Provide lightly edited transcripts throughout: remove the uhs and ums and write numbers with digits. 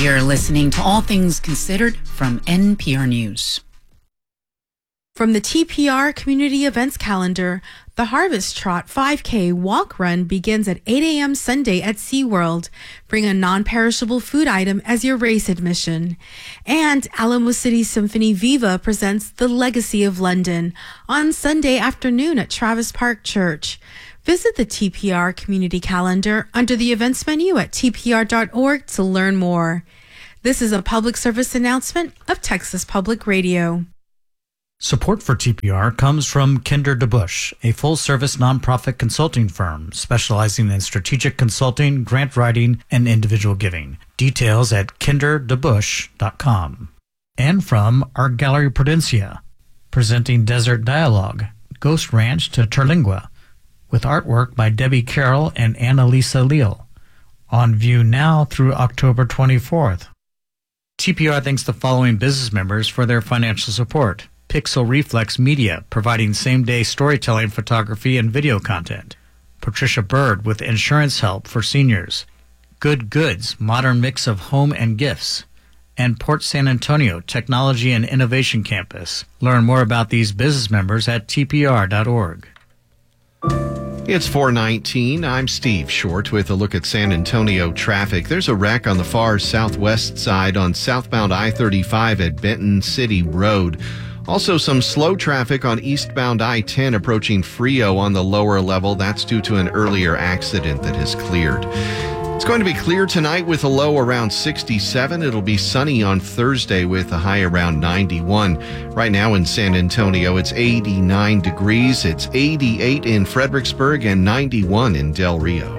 You're listening to All Things Considered from NPR News. From the TPR Community Events Calendar, the Harvest Trot 5K Walk Run begins at 8 a.m. Sunday at SeaWorld. Bring a non-perishable food item as your race admission. And Alamo City Symphony Viva presents The Legacy of London on Sunday afternoon at Travis Park Church. Visit the TPR Community Calendar under the events menu at tpr.org to learn more. This is a public service announcement of Texas Public Radio. Support for TPR comes from Kinder DeBusch, a full-service nonprofit consulting firm specializing in strategic consulting, grant writing, and individual giving. Details at kinderdebusch.com. And from Art Gallery Prudencia, presenting Desert Dialogue, Ghost Ranch to Terlingua, with artwork by Debbie Carroll and Annalisa Leal. On view now through October 24th. TPR thanks the following business members for their financial support. Pixel Reflex Media, providing same-day storytelling, photography, and video content. Patricia Bird with insurance help for seniors. Good Goods, modern mix of home and gifts. And Port San Antonio Technology and Innovation Campus. Learn more about these business members at tpr.org. It's 4:19. I'm Steve Short with a look at San Antonio traffic. There's a wreck on the far southwest side on southbound I-35 at Benton City Road. Also, some slow traffic on eastbound I-10 approaching Frio on the lower level. That's due to an earlier accident that has cleared. It's going to be clear tonight with a low around 67. It'll be sunny on Thursday with a high around 91. Right now in San Antonio, it's 89 degrees. It's 88 in Fredericksburg and 91 in Del Rio.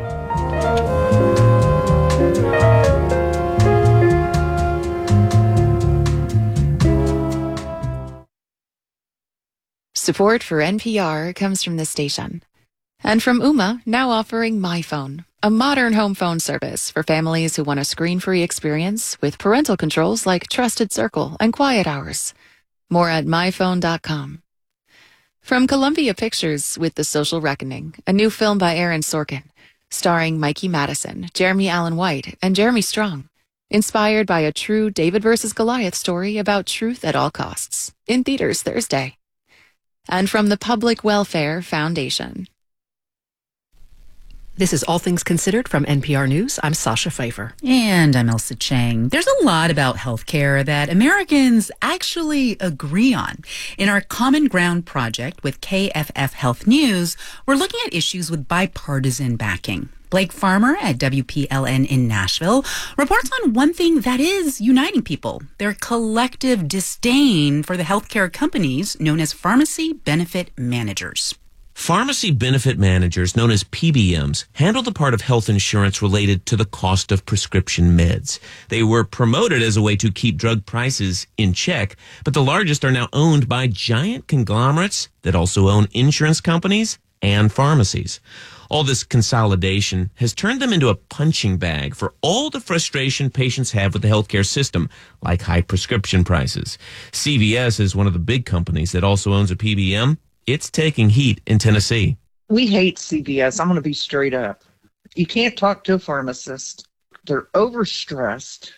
Support for NPR comes from this station. And from Ooma, now offering MyPhone, a modern home phone service for families who want a screen-free experience with parental controls like Trusted Circle and Quiet Hours. More at myphone.com. From Columbia Pictures with The Social Reckoning, a new film by Aaron Sorkin, starring Mikey Madison, Jeremy Allen White, and Jeremy Strong. Inspired by a true David versus Goliath story about truth at all costs. In theaters Thursday. And from the Public Welfare Foundation. This is All Things Considered from NPR News. I'm Sasha Pfeiffer. And I'm Elsa Chang. There's a lot about healthcare that Americans actually agree on. In our Common Ground project with KFF Health News, we're looking at issues with bipartisan backing. Blake Farmer at WPLN in Nashville reports on one thing that is uniting people, their collective disdain for the healthcare companies known as pharmacy benefit managers. Pharmacy benefit managers, known as PBMs, handle the part of health insurance related to the cost of prescription meds. They were promoted as a way to keep drug prices in check, but the largest are now owned by giant conglomerates that also own insurance companies and pharmacies. All this consolidation has turned them into a punching bag for all the frustration patients have with the healthcare system, like high prescription prices. CVS is one of the big companies that also owns a PBM. It's taking heat in Tennessee. We hate CVS. I'm going to be straight up. You can't talk to a pharmacist. They're overstressed,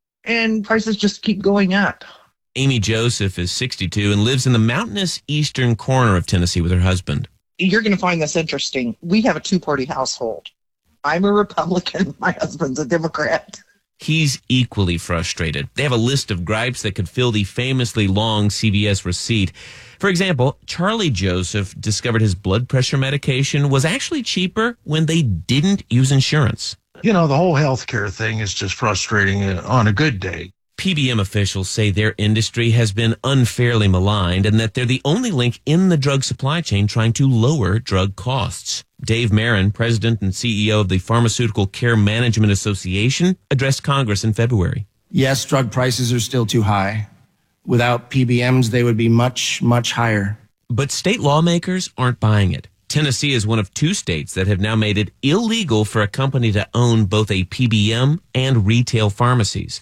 and prices just keep going up. Amy Joseph is 62 and lives in the mountainous eastern corner of Tennessee with her husband. You're going to find this interesting. We have a two-party household. I'm a Republican. My husband's a Democrat. He's equally frustrated. They have a list of gripes that could fill the famously long CVS receipt. For example, Charlie Joseph discovered his blood pressure medication was actually cheaper when they didn't use insurance. You know, the whole healthcare thing is just frustrating on a good day. PBM officials say their industry has been unfairly maligned and that they're the only link in the drug supply chain trying to lower drug costs. Dave Marin, president and CEO of the Pharmaceutical Care Management Association, addressed Congress in February. Yes, drug prices are still too high. Without PBMs, they would be much, much higher. But state lawmakers aren't buying it. Tennessee is one of 2 states that have now made it illegal for a company to own both a PBM and retail pharmacies.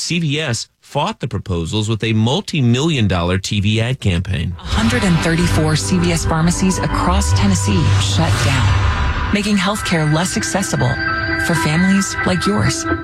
CVS fought the proposals with a multi-million-dollar TV ad campaign. 134 CVS pharmacies across Tennessee shut down, making healthcare less accessible for families like yours.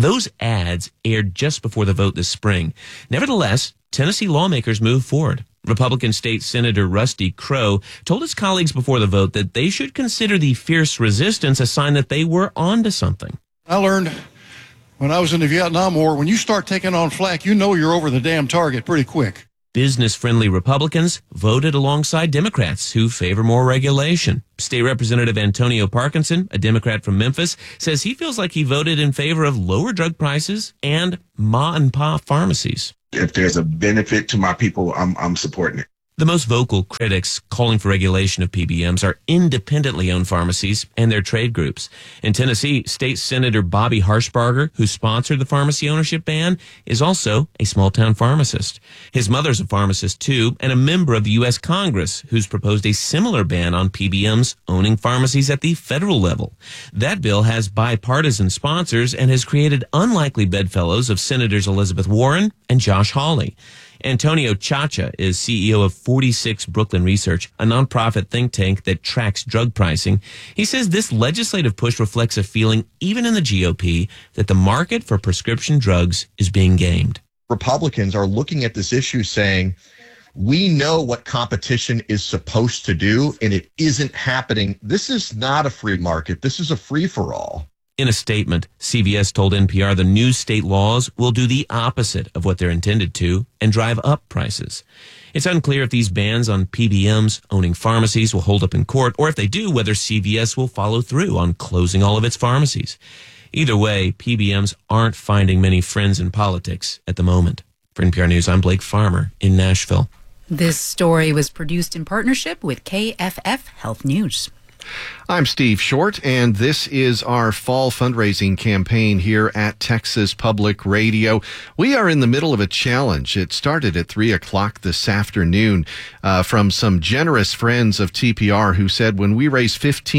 Those ads aired just before the vote this spring. Nevertheless, Tennessee lawmakers moved forward. Republican State Senator Rusty Crowe told his colleagues before the vote that they should consider the fierce resistance a sign that they were onto something. I learned when I was in the Vietnam War, when you start taking on flak, you know you're over the damn target pretty quick. Business-friendly Republicans voted alongside Democrats who favor more regulation. State Representative Antonio Parkinson, a Democrat from Memphis, says he feels like he voted in favor of lower drug prices and ma-and-pa pharmacies. If there's a benefit to my people, I'm supporting it. The most vocal critics calling for regulation of PBMs are independently owned pharmacies and their trade groups. In Tennessee, State Senator Bobby Harshbarger, who sponsored the pharmacy ownership ban, is also a small-town pharmacist. His mother's a pharmacist, too, and a member of the U.S. Congress, who's proposed a similar ban on PBMs owning pharmacies at the federal level. That bill has bipartisan sponsors and has created unlikely bedfellows of Senators Elizabeth Warren and Josh Hawley. Antonio Chacha is CEO of 46 Brooklyn Research, a nonprofit think tank that tracks drug pricing. He says this legislative push reflects a feeling, even in the GOP, that the market for prescription drugs is being gamed. Republicans are looking at this issue saying, we know what competition is supposed to do, and it isn't happening. This is not a free market. This is a free-for-all. In a statement, CVS told NPR the new state laws will do the opposite of what they're intended to and drive up prices. It's unclear if these bans on PBMs owning pharmacies will hold up in court, or if they do, whether CVS will follow through on closing all of its pharmacies. Either way, PBMs aren't finding many friends in politics at the moment. For NPR News, I'm Blake Farmer in Nashville. This story was produced in partnership with KFF Health News. I'm Steve Short, and this is our fall fundraising campaign here at Texas Public Radio. We are in the middle of a challenge. It started at 3 o'clock this afternoon from some generous friends of TPR who said when we raise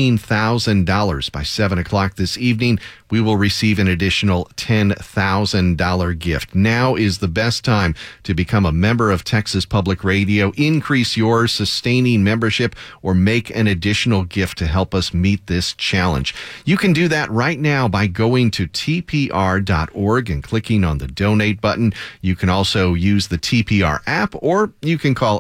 $15,000 by 7 o'clock this evening, we will receive an additional $10,000 gift. Now is the best time to become a member of Texas Public Radio, increase your sustaining membership, or make an additional gift to help us meet this challenge. You can do that right now by going to tpr.org and clicking on the donate button. You can also use the TPR app, or you can call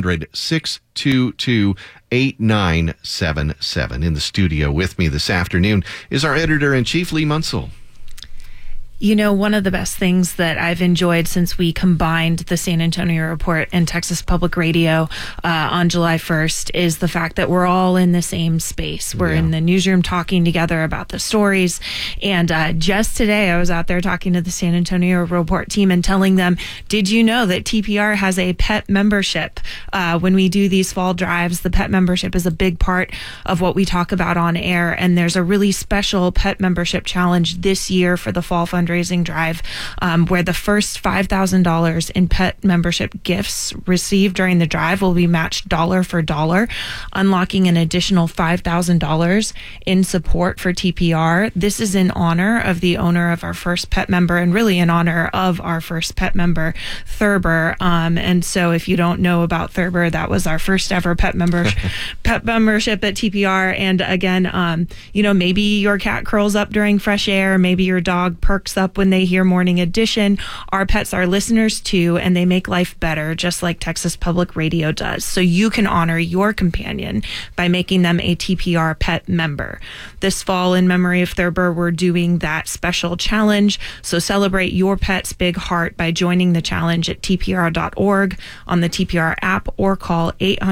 800-622-8977. In the studio with me this afternoon is our editor-in-chief, Lee Munsell. You know, one of the best things that I've enjoyed since we combined the San Antonio Report and Texas Public Radio on July 1st is the fact that we're all in the same space. We're in the newsroom talking together about the stories. And just today, I was out there talking to the San Antonio Report team and telling them, did you know that TPR has a pet membership? When we do these fall drives, the pet membership is a big part of what we talk about on air. And there's a really special pet membership challenge this year for the fall fundraising drive, where the first $5,000 in pet membership gifts received during the drive will be matched dollar for dollar, unlocking an additional $5,000 in support for TPR. This is in honor of the owner of our first pet member, and really in honor of our first pet member, Thurber. And so if you don't know about Thurber, that was our first ever pet membership at TPR. And again, you know, maybe your cat curls up during fresh air, maybe your dog perks up when they hear Morning Edition. Our pets are listeners too, and they make life better, just like Texas Public Radio does. So you can honor your companion by making them a TPR pet member. This fall, in memory of Thurber, we're doing that special challenge. So celebrate your pet's big heart by joining the challenge at tpr.org, on the TPR app, or call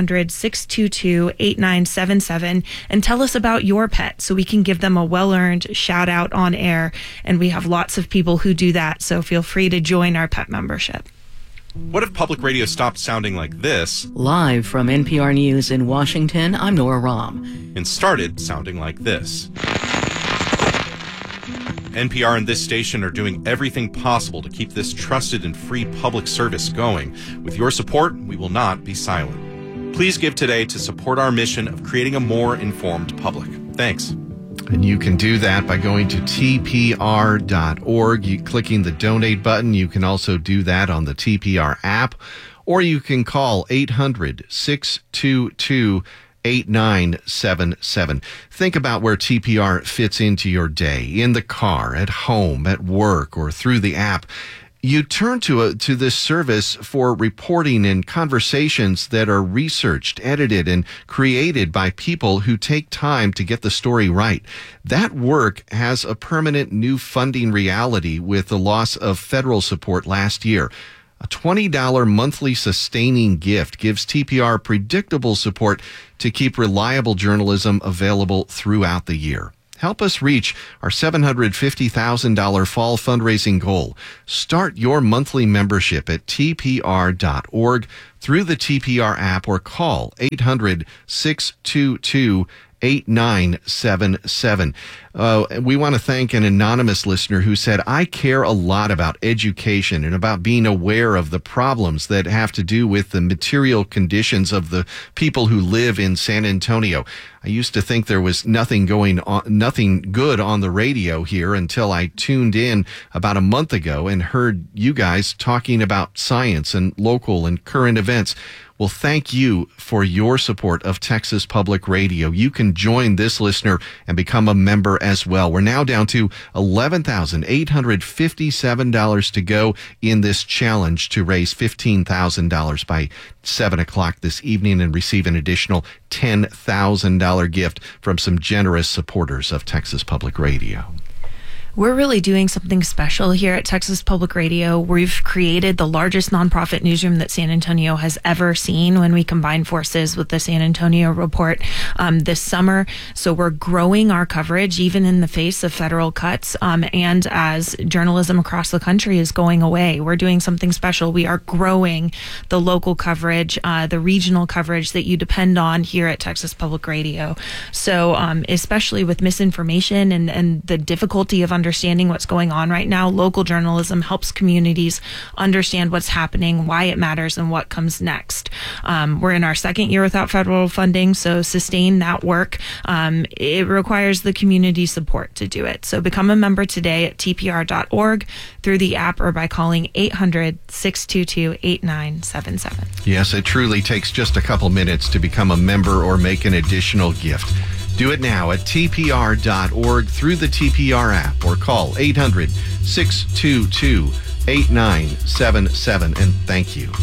800-622-8977 and tell us about your pet so we can give them a well-earned shout out on air. And we have lots of people who do that, so feel free to join our pet membership. What if public radio stopped sounding like this? Live from NPR News in Washington, I'm Nora Rahm. And started sounding like this. NPR and this station are doing everything possible to keep this trusted and free public service going. With your support, we will not be silent. Please give today to support our mission of creating a more informed public. Thanks. And you can do that by going to tpr.org, clicking the donate button. You can also do that on the TPR app, or you can call 800-622-8977. 8977. Think about where TPR fits into your day, in the car, at home, at work, or through the app. You turn to this service for reporting and conversations that are researched, edited, and created by people who take time to get the story right. That work has a permanent new funding reality with the loss of federal support last year. A $20 monthly sustaining gift gives TPR predictable support to keep reliable journalism available throughout the year. Help us reach our $750,000 fall fundraising goal. Start your monthly membership at tpr.org through the TPR app or call 800-622-8977. We want to thank an anonymous listener who said, I care a lot about education and about being aware of the problems that have to do with the material conditions of the people who live in San Antonio. I used to think there was nothing good on the radio here until I tuned in about a month ago and heard you guys talking about science and local and current events. Well, thank you for your support of Texas Public Radio. You can join this listener and become a member as well. We're now down to $11,857 to go in this challenge to raise $15,000 by 7 o'clock this evening and receive an additional $10,000 gift from some generous supporters of Texas Public Radio. We're really doing something special here at Texas Public Radio. We've created the largest nonprofit newsroom that San Antonio has ever seen when we combine forces with the San Antonio Report this summer. So we're growing our coverage even in the face of federal cuts and as journalism across the country is going away. We're doing something special. We are growing the local coverage, the regional coverage that you depend on here at Texas Public Radio. So especially with misinformation and the difficulty of understanding what's going on right now, local journalism helps communities understand what's happening, why it matters, and what comes next. We're in our second year without federal funding, so sustain that work. It requires the community support to do it. So become a member today at tpr.org through the app or by calling 800-622-8977. Yes, it truly takes just a couple minutes to become a member or make an additional gift. Do it now at tpr.org through the TPR app or call 800-622-8977. And thank you.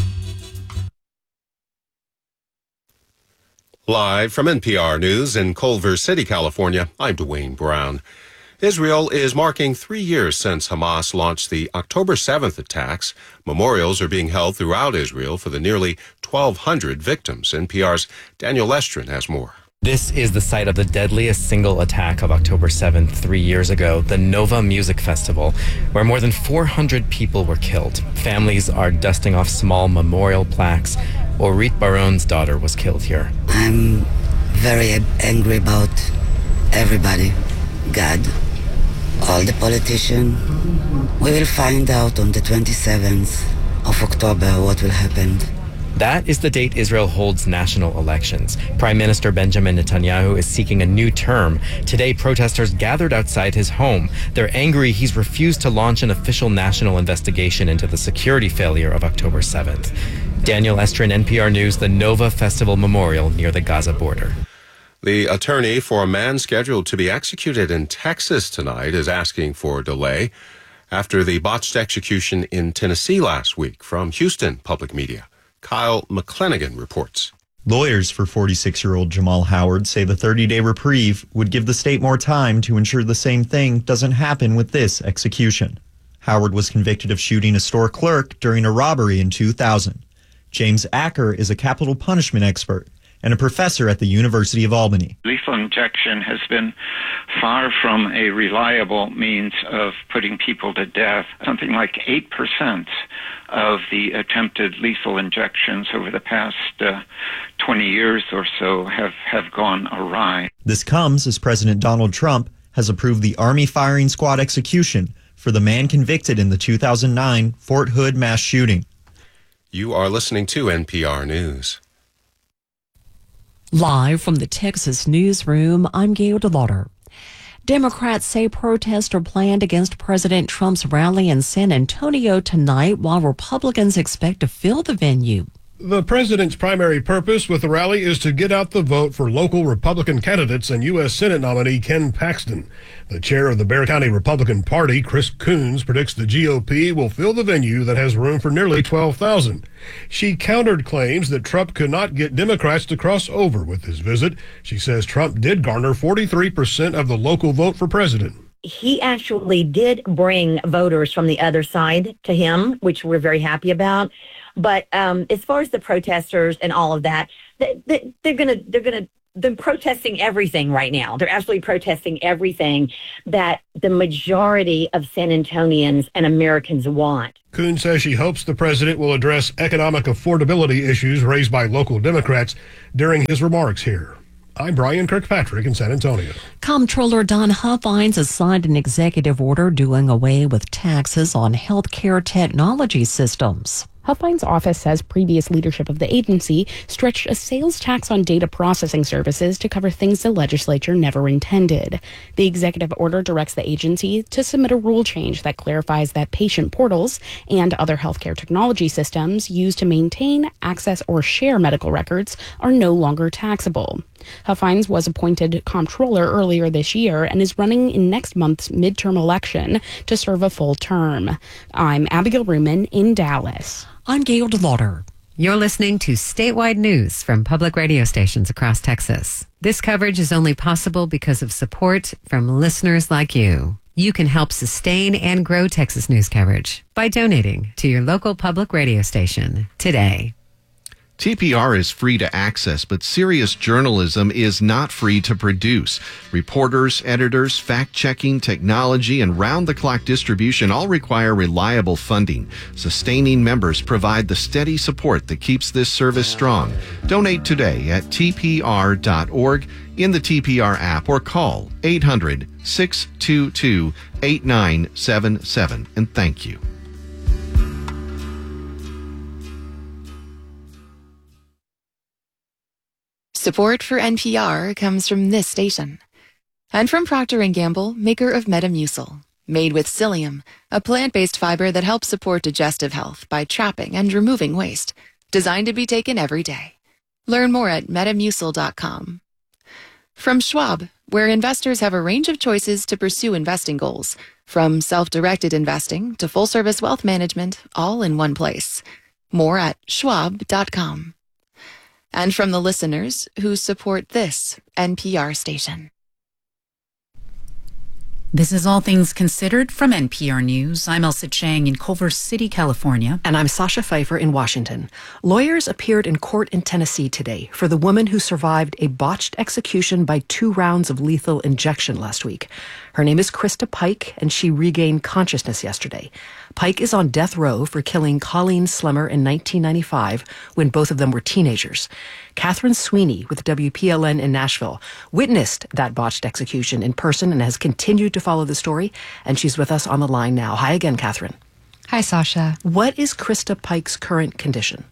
Live from NPR News in Culver City, California, I'm Dwayne Brown. Israel is marking 3 years since Hamas launched the October 7th attacks. Memorials are being held throughout Israel for the nearly 1,200 victims. NPR's Daniel Lestrin has more. This is the site of the deadliest single attack of October 7th 3 years ago, the Nova Music Festival, where more than 400 people were killed. Families are dusting off small memorial plaques. Orit Baron's daughter was killed here. I'm very angry about everybody, God, all the politicians. We will find out on the 27th of October what will happen. That is the date Israel holds national elections. Prime Minister Benjamin Netanyahu is seeking a new term. Today, protesters gathered outside his home. They're angry he's refused to launch an official national investigation into the security failure of October 7th. Daniel Estrin, NPR News, the Nova Festival Memorial near the Gaza border. The attorney for a man scheduled to be executed in Texas tonight is asking for a delay after the botched execution in Tennessee last week. From Houston Public Media, Kyle McClanagan reports. Lawyers for 46-year-old Jamal Howard say the 30-day reprieve would give the state more time to ensure the same thing doesn't happen with this execution. Howard was convicted of shooting a store clerk during a robbery in 2000. James Acker is a capital punishment expert and a professor at the University of Albany. Lethal injection has been far from a reliable means of putting people to death. Something like 8% of the attempted lethal injections over the past 20 years or so have gone awry. This comes as President Donald Trump has approved the Army firing squad execution for the man convicted in the 2009 Fort Hood mass shooting. You are listening to NPR News. Live from the Texas newsroom, I'm Gail DeLauder. Democrats say protests are planned against President Trump's rally in San Antonio tonight, while Republicans expect to fill the venue. The president's primary purpose with the rally is to get out the vote for local Republican candidates and U.S. Senate nominee Ken Paxton. The chair of the Bexar County Republican Party, Chris Coons, predicts the GOP will fill the venue that has room for nearly 12,000. She countered claims that Trump could not get Democrats to cross over with his visit. She says Trump did garner 43% of the local vote for president. He actually did bring voters from the other side to him, which we're very happy about. But as far as the protesters and all of that, they're protesting everything right now. They're absolutely protesting everything that the majority of San Antonians and Americans want. Kuhn says she hopes the president will address economic affordability issues raised by local Democrats during his remarks here. I'm Brian Kirkpatrick in San Antonio. Comptroller Don Huffines has signed an executive order doing away with taxes on healthcare technology systems. Huffines' office says previous leadership of the agency stretched a sales tax on data processing services to cover things the legislature never intended. The executive order directs the agency to submit a rule change that clarifies that patient portals and other healthcare technology systems used to maintain, access, or share medical records are no longer taxable. Huffines was appointed comptroller earlier this year and is running in next month's midterm election to serve a full term. I'm Abigail Ruman in Dallas. I'm Gail DeLauder. You're listening to statewide news from public radio stations across Texas. This coverage is only possible because of support from listeners like you. You can help sustain and grow Texas news coverage by donating to your local public radio station today. TPR is free to access, but serious journalism is not free to produce. Reporters, editors, fact-checking, technology, and round-the-clock distribution all require reliable funding. Sustaining members provide the steady support that keeps this service strong. Donate today at tpr.org, in the TPR app, or call 800-622-8977. And thank you. Support for NPR comes from this station. And from Procter & Gamble, maker of Metamucil. Made with psyllium, a plant-based fiber that helps support digestive health by trapping and removing waste. Designed to be taken every day. Learn more at metamucil.com. From Schwab, where investors have a range of choices to pursue investing goals. From self-directed investing to full-service wealth management, all in one place. More at schwab.com. And from the listeners who support this NPR station. This is All Things Considered from NPR News. I'm Elsa Chang in Culver City, California. And I'm Sasha Pfeiffer in Washington. Lawyers appeared in court in Tennessee today for the woman who survived a botched execution by 2 rounds of lethal injection last week. Her name is Krista Pike, and she regained consciousness yesterday. Pike is on death row for killing Colleen Slemmer in 1995 when both of them were teenagers. Catherine Sweeney with WPLN in Nashville witnessed that botched execution in person and has continued to follow the story, and she's with us on the line now. Hi again, Catherine. Hi, Sasha. What is Krista Pike's current condition?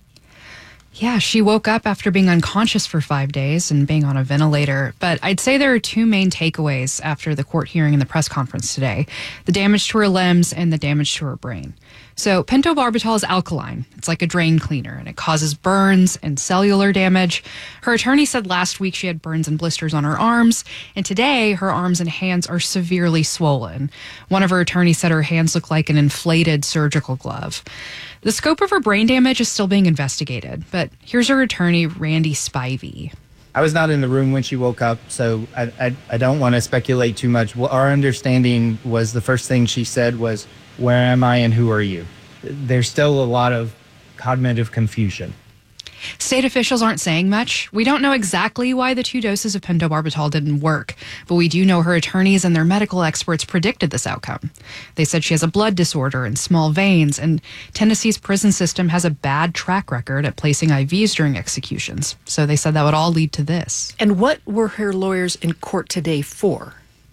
Yeah, she woke up after being unconscious for 5 days and being on a ventilator. But I'd say there are 2 main takeaways after the court hearing and the press conference today: the damage to her limbs and the damage to her brain. So pentobarbital is alkaline. It's like a drain cleaner, and it causes burns and cellular damage. Her attorney said last week she had burns and blisters on her arms, and today her arms and hands are severely swollen. One of her attorneys said her hands look like an inflated surgical glove. The scope of her brain damage is still being investigated, but here's her attorney, Randy Spivey. I was not in the room when she woke up, so I don't want to speculate too much. Well, our understanding was the first thing she said was, "Where am I and who are you?" There's still a lot of cognitive confusion. State officials aren't saying much. We don't know exactly why the 2 doses of pentobarbital didn't work, but we do know her attorneys and their medical experts predicted this outcome. They said she has a blood disorder and small veins, and Tennessee's prison system has a bad track record at placing IVs during executions. So they said that would all lead to this. And what were her lawyers in court today for?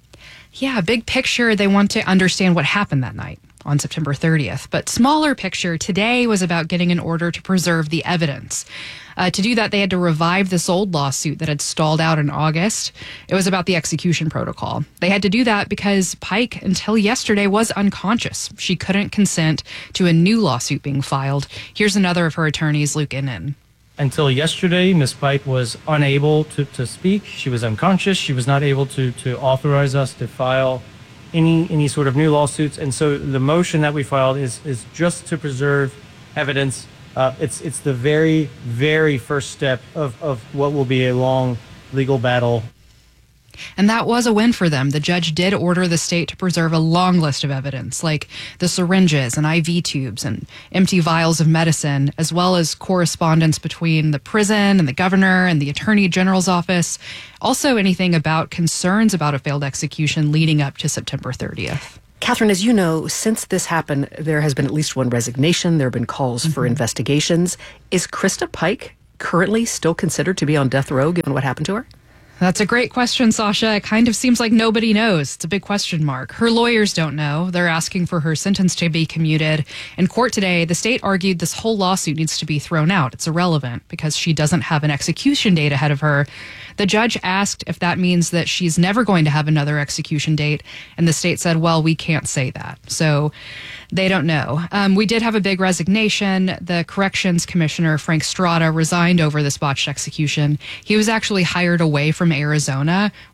Yeah, big picture, they want to understand what happened that night on September 30th. But smaller picture, today was about getting an order to preserve the evidence. To do that, they had to revive this old lawsuit that had stalled out in August. It was about the execution protocol. They had to do that because Pike, until yesterday, was unconscious. She couldn't consent to a new lawsuit being filed. Here's another of her attorneys, Luke Innan. Until yesterday, Ms. Pike was unable to speak. She was unconscious. She was not able to authorize us to file any sort of new lawsuits. And so the motion that we filed is just to preserve evidence. It's the very, very first step of what will be a long legal battle. And that was a win for them. The judge did order the state to preserve a long list of evidence, like the syringes and IV tubes and empty vials of medicine, as well as correspondence between the prison and the governor and the attorney general's office. Also, anything about concerns about a failed execution leading up to September 30th. Catherine, as you know, since this happened, there has been at least one resignation. There have been calls for investigations. Is Krista Pike currently still considered to be on death row, given what happened to her? That's a great question, Sasha. It kind of seems like nobody knows. It's a big question mark. Her lawyers don't know. They're asking for her sentence to be commuted. In court today, the state argued this whole lawsuit needs to be thrown out. It's irrelevant because she doesn't have an execution date ahead of her. The judge asked if that means that she's never going to have another execution date, and the state said, well, we can't say that. So they don't know. We did have a big resignation. The corrections commissioner, Frank Strada, resigned over this botched execution. He was actually hired away from Arizona,